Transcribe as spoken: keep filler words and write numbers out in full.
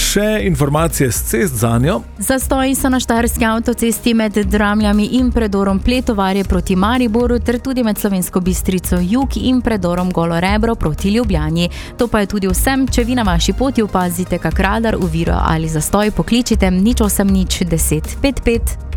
še informacije s cest zanjo. Zastoji so na štajerski avtocesti med Dramljami in predorom Pletovarje proti Mariboru ter tudi med Slovensko Bistrico jug in predorom Golo Rebro proti Ljubljani. To pa je tudi vsem, če vi na vaši poti opazite kak radar, oviro ali zastoj, pokličite nič osem nič deset pet pet.